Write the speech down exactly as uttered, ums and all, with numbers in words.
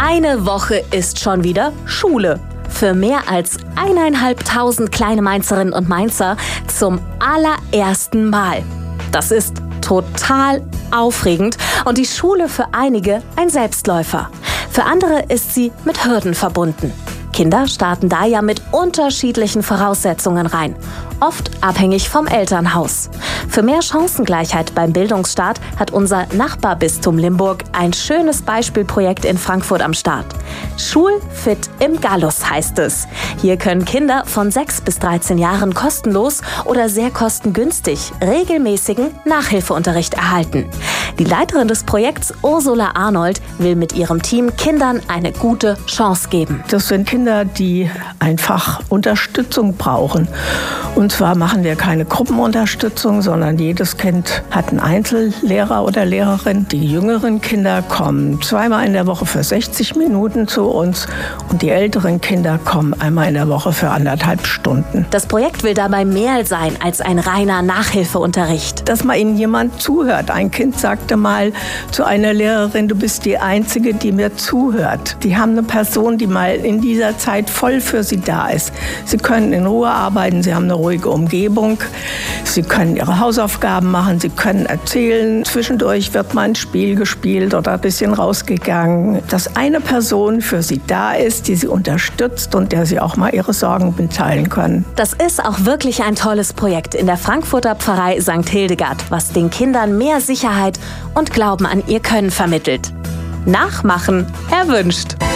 Eine Woche ist schon wieder Schule. Für mehr als eineinhalbtausend kleine Mainzerinnen und Mainzer zum allerersten Mal. Das ist total aufregend und die Schule für einige ein Selbstläufer. Für andere ist sie mit Hürden verbunden. Kinder starten da ja mit unterschiedlichen Voraussetzungen rein, oft abhängig vom Elternhaus. Für mehr Chancengleichheit beim Bildungsstart hat unser Nachbarbistum Limburg ein schönes Beispielprojekt in Frankfurt am Start. Schulfit im Gallus heißt es. Hier können Kinder von sechs bis dreizehn Jahren kostenlos oder sehr kostengünstig regelmäßigen Nachhilfeunterricht erhalten. Die Leiterin des Projekts, Ursula Arnold, will mit ihrem Team Kindern eine gute Chance geben. Das sind Kinder, die einfach Unterstützung brauchen. Und zwar machen wir keine Gruppenunterstützung, sondern jedes Kind hat einen Einzellehrer oder Lehrerin. Die jüngeren Kinder kommen zweimal in der Woche für sechzig Minuten zu uns und die älteren Kinder kommen einmal in der Woche für anderthalb Stunden. Das Projekt will dabei mehr sein als ein reiner Nachhilfeunterricht. Dass mal ihnen jemand zuhört. Ein Kind sagte mal zu einer Lehrerin, du bist die Einzige, die mir zuhört. Die haben eine Person, die mal in dieser Zeit voll für sie da ist. Sie können in Ruhe arbeiten, sie haben eine ruhige Umgebung, sie können ihre Hausaufgaben machen, sie können erzählen. Zwischendurch wird mal ein Spiel gespielt oder ein bisschen rausgegangen. Dass eine Person für sie da ist, die sie unterstützt und der sie auch mal ihre Sorgen mitteilen können. Das ist auch wirklich ein tolles Projekt in der Frankfurter Pfarrei Sankt Hildegard, was den Kindern mehr Sicherheit und Glauben an ihr Können vermittelt. Nachmachen erwünscht.